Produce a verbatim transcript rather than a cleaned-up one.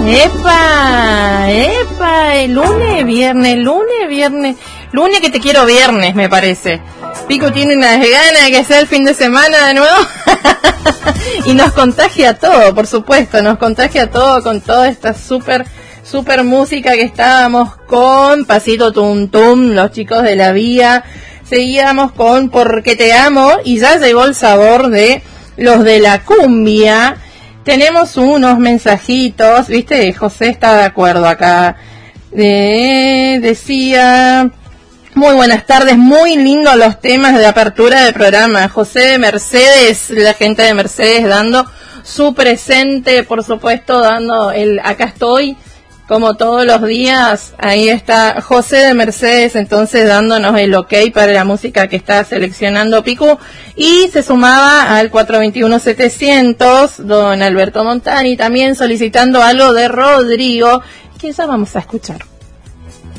Epa, epa, el lunes, viernes, lunes, viernes, lunes que te quiero viernes, me parece. Pico tiene unas ganas de que sea el fin de semana de nuevo. Y nos contagia todo, por supuesto, nos contagia todo con toda esta súper, súper música que estábamos con Pasito Tum Tum, los chicos de la vía. Seguíamos con Porque te amo y ya llegó el sabor de los de la cumbia. Tenemos unos mensajitos, viste, José está de acuerdo acá. Eh, decía, muy buenas tardes, muy lindos los temas de apertura del programa. José de Mercedes, la gente de Mercedes dando su presente, por supuesto, dando el acá estoy, como todos los días. Ahí está José de Mercedes, entonces dándonos el ok para la música que está seleccionando Picu. Y se sumaba al cuatro dos uno setecientos, don Alberto Montani, también solicitando algo de Rodrigo, que ya vamos a escuchar.